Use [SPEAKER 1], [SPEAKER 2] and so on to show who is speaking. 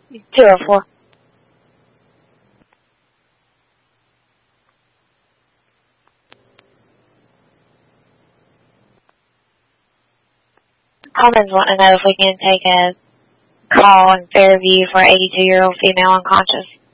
[SPEAKER 1] 204. Coleman's wanting to know if we can take a call in Fairview for an 82-year-old female unconscious.